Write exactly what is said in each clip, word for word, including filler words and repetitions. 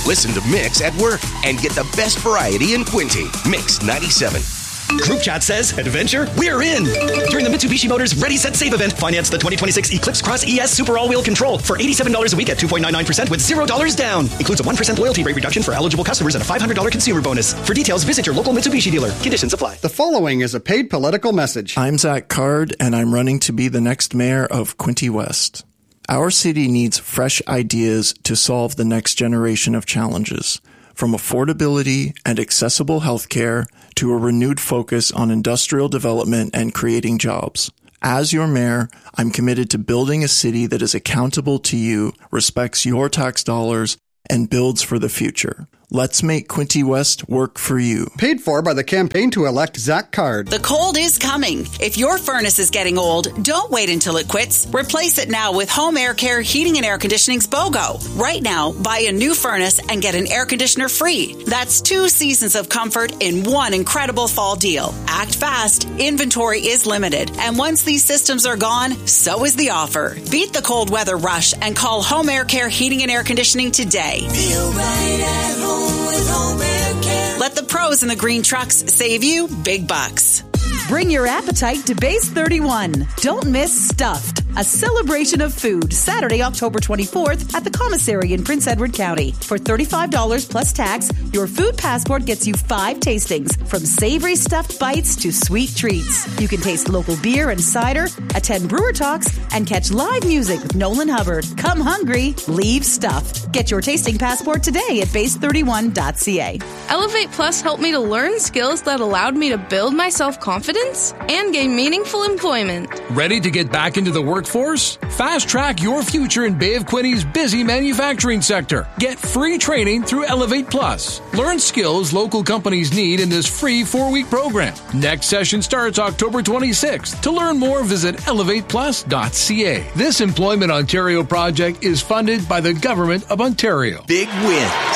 Listen to Mix at work and get the best variety in Quincy. Mix ninety-seven. Group chat says, adventure, we're in! During the Mitsubishi Motors Ready, Set, Save event, finance the twenty twenty-six Eclipse Cross E S Super All-Wheel Control for eighty-seven dollars a week at two point nine nine percent with zero dollars down. Includes a one percent loyalty rate reduction for eligible customers and a five hundred dollars consumer bonus. For details, visit your local Mitsubishi dealer. Conditions apply. The following is a paid political message. I'm Zach Card, and I'm running to be the next mayor of Quinte West. Our city needs fresh ideas to solve the next generation of challenges, from affordability and accessible healthcare to a renewed focus on industrial development and creating jobs. As your mayor, I'm committed to building a city that is accountable to you, respects your tax dollars, and builds for the future. Let's make Quinte West work for you. Paid for by the campaign to elect Zach Card. The cold is coming. If your furnace is getting old, don't wait until it quits. Replace it now with Home Air Care Heating and Air Conditioning's BOGO. Right now, buy a new furnace and get an air conditioner free. That's two seasons of comfort in one incredible fall deal. Act fast. Inventory is limited. And once these systems are gone, so is the offer. Beat the cold weather rush and call Home Air Care Heating and Air Conditioning today. Feel right at home. With Home Air Care. Let the pros in the green trucks save you big bucks. Bring your appetite to Base thirty-one. Don't miss Stuffed, a celebration of food, Saturday, October twenty-fourth at the Commissary in Prince Edward County. For thirty-five dollars plus tax, your food passport gets you five tastings, from savory stuffed bites to sweet treats. You can taste local beer and cider, attend brewer talks, and catch live music with Nolan Hubbard. Come hungry, leave stuffed. Get your tasting passport today at base thirty-one dot c a. Elevate Plus helped me to learn skills that allowed me to build my self-confidence and gain meaningful employment. Ready to get back into the workforce? Fast track your future in Bay of Quinte's busy manufacturing sector. Get free training through Elevate Plus. Learn skills local companies need in this free four-week program. Next session starts October twenty-sixth. To learn more, visit elevate plus dot c a. This Employment Ontario project is funded by the Government of Ontario. Big wins,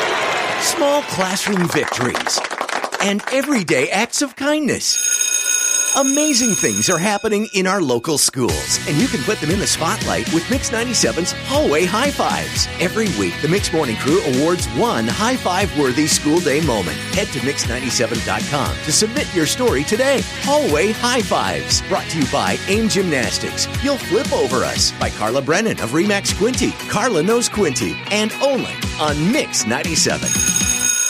small classroom victories, and everyday acts of kindness. Amazing things are happening in our local schools, and you can put them in the spotlight with Mix ninety-seven's Hallway High Fives. Every week, the Mix Morning Crew awards one High Five-worthy school day moment. Head to mix ninety-seven dot com to submit your story today. Hallway High Fives, brought to you by AIM Gymnastics. You'll Flip Over Us by Carla Brennan of Remax Quinte. Carla knows Quinte, and only on Mix ninety-seven.